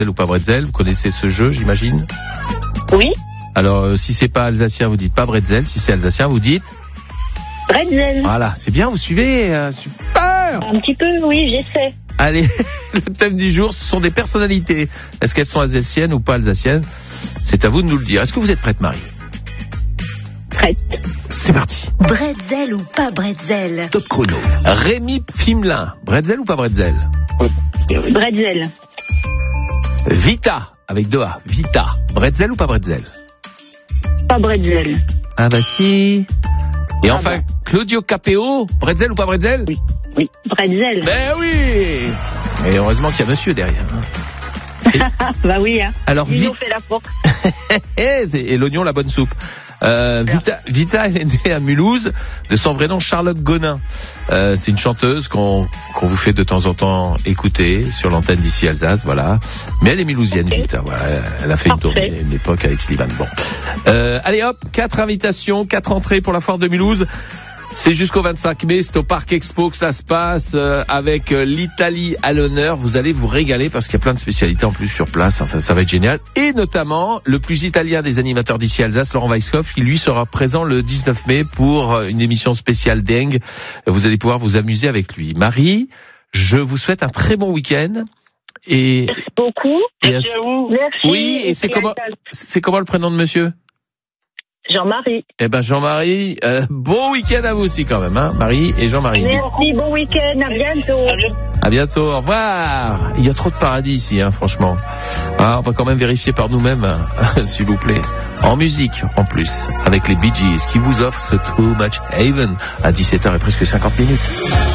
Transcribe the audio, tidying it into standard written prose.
ou pas bretzel. Vous connaissez ce jeu, j'imagine? Oui. Alors, si c'est pas alsacien, vous dites pas bretzel. Si c'est alsacien, vous dites Bretzel. Voilà, c'est bien, vous suivez. Super. Un petit peu, oui, j'essaie. Allez, le thème du jour, ce sont des personnalités. Est-ce qu'elles sont alsaciennes ou pas alsaciennes? C'est à vous de nous le dire. Est-ce que vous êtes prête, Marie? Prête. C'est parti. Bretzel ou pas bretzel? Top chrono. Rémi Fimelin, bretzel ou pas bretzel? Bretzel. Vita, avec 2 A. Vita, bretzel ou pas bretzel? Pas bretzel. Ah bah si. Et Ah enfin, bah. Claudio Capéo, bretzel ou pas bretzel? Oui. Oui, bretzel. Ben oui. Et heureusement qu'il y a monsieur derrière. Bah oui, hein. Alors, Il nous fait la force. et l'oignon, la bonne soupe. Vita, elle est née à Mulhouse, de son vrai nom Charlotte Gonin. C'est une chanteuse qu'on vous fait de temps en temps écouter sur l'antenne d'ici Alsace, voilà. Mais elle est mulhousienne, okay. Vita, voilà. Elle a fait une tournée une époque avec Slimane. Bon. Allez hop, 4 invitations, 4 entrées pour la foire de Mulhouse. C'est jusqu'au 25 mai, c'est au Parc Expo que ça se passe, avec l'Italie à l'honneur. Vous allez vous régaler parce qu'il y a plein de spécialités en plus sur place. Enfin, ça va être génial. Et notamment, le plus italien des animateurs d'ici Alsace, Laurent Weisskopf, qui lui sera présent le 19 mai pour une émission spéciale dingue. Vous allez pouvoir vous amuser avec lui. Marie, je vous souhaite un très bon week-end. Et merci beaucoup. Merci. Oui, et c'est comment le prénom de monsieur? Jean-Marie. Eh ben Jean-Marie, bon week-end à vous aussi quand même, hein, Marie et Jean-Marie. Merci, bon week-end, à bientôt. À bientôt, au revoir. Il y a trop de paradis ici, hein, franchement. Ah, on va quand même vérifier par nous-mêmes, hein, s'il vous plaît. En musique, en plus, avec les Bee Gees qui vous offrent ce Too Much Haven à 17h et presque 50 minutes.